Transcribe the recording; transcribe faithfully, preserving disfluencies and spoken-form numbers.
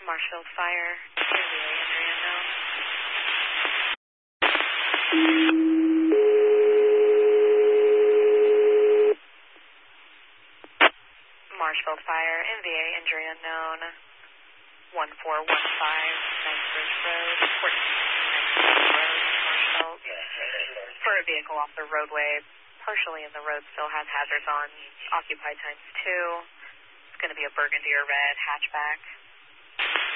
Marshfield Fire, injury unknown. Marshfield Fire, M V A, injury unknown. one four one five, Knightsbridge Road, fourteen Knightsbridge Road, Marshfield. For a vehicle off the roadway, partially in the road, still has hazards on, occupied times two. It's going to be a burgundy or red hatchback.